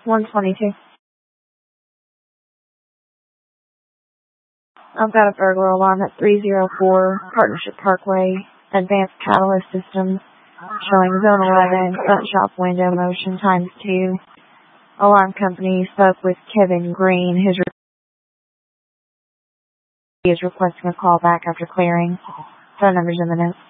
122. I've got a burglar alarm at 304 Partnership Parkway, Advanced Catalyst Systems, showing zone 11, front shop window motion ×2. Alarm company spoke with Kevin Green. He is requesting a call back after clearing. Phone number's in the notes.